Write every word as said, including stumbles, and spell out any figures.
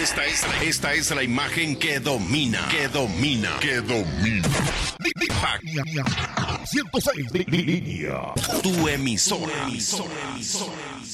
Esta es, esta es la imagen que domina, que domina, que domina. ciento seis de línea. Tu emisora, emisora, emisora, emisora.